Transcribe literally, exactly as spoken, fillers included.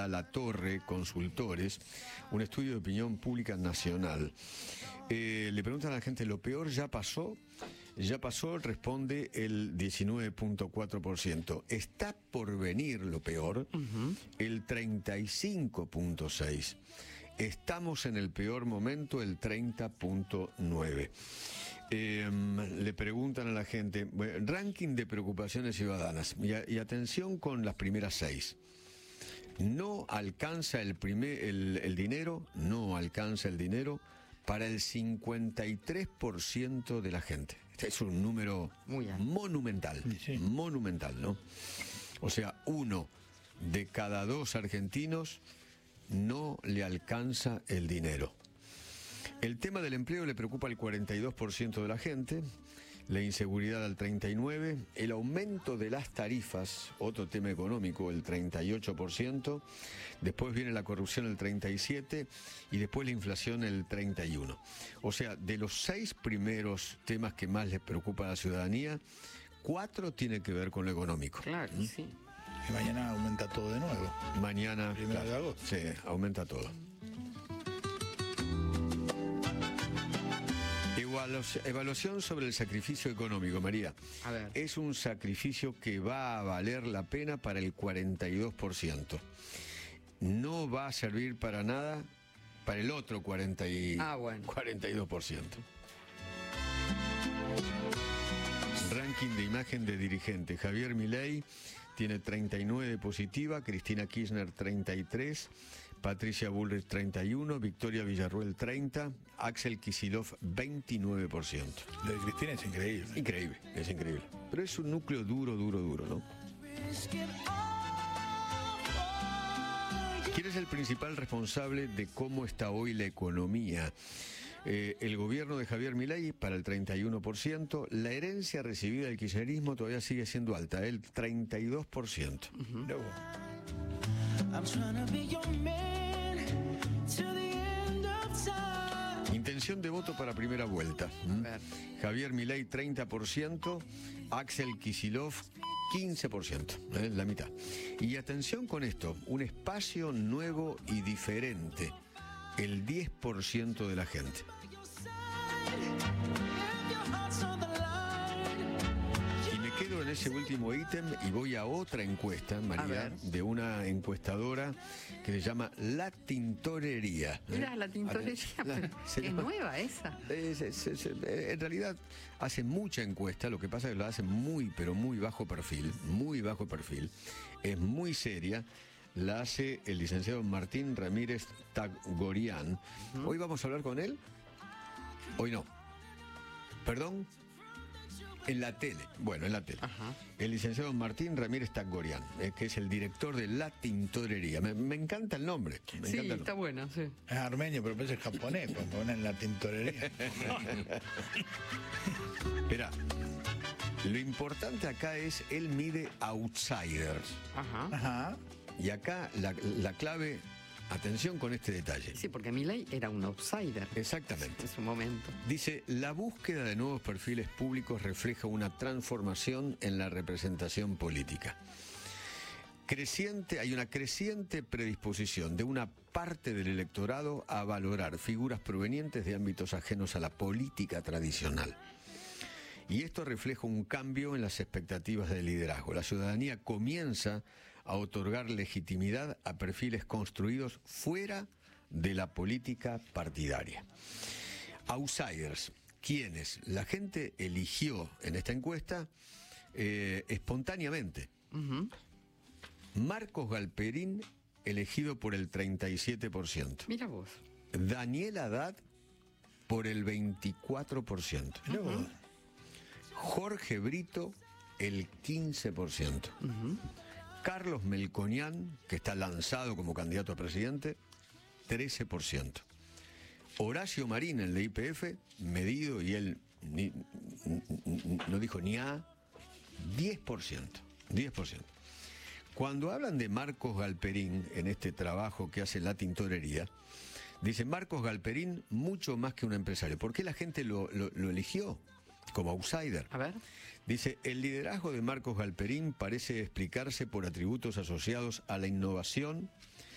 La Torre Consultores, un estudio de opinión pública nacional. Eh, le preguntan a la gente, ¿lo peor ya pasó? Ya pasó, responde el diecinueve punto cuatro por ciento. ¿Está por venir lo peor? Uh-huh. El treinta y cinco punto seis por ciento. Estamos en el peor momento, el treinta punto nueve por ciento. Eh, le preguntan a la gente, bueno, ranking de preocupaciones ciudadanas, y, a, y atención con las primeras seis. No alcanza el, primer, el, el dinero, no alcanza el dinero para el cincuenta y tres por ciento de la gente. Este es un número monumental, sí. monumental, ¿no? O sea, uno de cada dos argentinos no le alcanza el dinero. El tema del empleo le preocupa al cuarenta y dos por ciento de la gente, la inseguridad al treinta y nueve por ciento, el aumento de las tarifas, otro tema económico, el treinta y ocho por ciento, después viene la corrupción el treinta y siete por ciento y después la inflación el treinta y uno por ciento. O sea, de los seis primeros temas que más les preocupa a la ciudadanía, cuatro tienen que ver con lo económico. Claro, ¿Mm? sí. Y mañana aumenta todo de nuevo. Mañana, primero claro, de agosto. Sí, aumenta todo. Evaluación sobre el sacrificio económico, María. A ver. Es un sacrificio que va a valer la pena para el cuarenta y dos por ciento. No va a servir para nada para el otro cuarenta y, ah, bueno. cuarenta y dos por ciento. Ranking de imagen de dirigente. Javier Milei tiene treinta y nueve de positiva, Cristina Kirchner treinta y tres, Patricia Bullrich treinta y uno, Victoria Villarruel treinta, Axel Kicillof veintinueve por ciento. Lo de Cristina es increíble. Increíble, es increíble. Pero es un núcleo duro, duro, duro, ¿no? ¿Quién es el principal responsable de cómo está hoy la economía? Eh, el gobierno de Javier Milei para el treinta y uno por ciento, la herencia recibida del kirchnerismo todavía sigue siendo alta, el treinta y dos por ciento. Uh-huh. No. Intención de voto para primera vuelta. ¿Mm? Javier Milei treinta por ciento, Axel Kicillof quince por ciento, ¿eh? La mitad. Y atención con esto, un espacio nuevo y diferente. El diez por ciento de la gente. Y me quedo en ese último ítem y voy a otra encuesta, María, de una encuestadora que se llama La Tintorería. Mira, La Tintorería, la, es llama, nueva esa. Es, es, es, en realidad hace mucha encuesta, lo que pasa es que lo hace muy, pero muy bajo perfil, muy bajo perfil, es muy seria. La hace el licenciado Martín Ramírez Tagorian. Uh-huh. Hoy vamos a hablar con él. Hoy no. Perdón. En la tele. Bueno, en la tele. Uh-huh. El licenciado Martín Ramírez Tagorian, eh, que es el director de La Tintorería. Me, me encanta el nombre. Me sí, encanta el está nombre. bueno, sí. Es armenio, pero parece japonés cuando ponen La Tintorería. Espera. Lo importante acá es, él mide outsiders. Ajá. Ajá. Y acá la, la clave, atención con este detalle. Sí, porque Milei era un outsider. Exactamente. En su momento. Dice, la búsqueda de nuevos perfiles públicos refleja una transformación en la representación política. Creciente, hay una creciente predisposición de una parte del electorado a valorar figuras provenientes de ámbitos ajenos a la política tradicional. Y esto refleja un cambio en las expectativas de liderazgo. La ciudadanía comienza a otorgar legitimidad a perfiles construidos fuera de la política partidaria. Outsiders, quienes la gente eligió en esta encuesta eh, espontáneamente. Uh-huh. Marcos Galperín, elegido por el treinta y siete por ciento. Mira vos. Daniel Haddad, por el veinticuatro por ciento. Uh-huh. Jorge Brito, el quince por ciento. Uh-huh. Carlos Melconian, que está lanzado como candidato a presidente, trece por ciento. Horacio Marín, el de I P F, medido, y él ni, ni, no dijo ni a, diez por ciento. diez por ciento. Cuando hablan de Marcos Galperín en este trabajo que hace La Tintorería, dice Marcos Galperín mucho más que un empresario. ¿Por qué la gente lo, lo, lo eligió como outsider? A ver. Dice, el liderazgo de Marcos Galperín parece explicarse por atributos asociados a la innovación,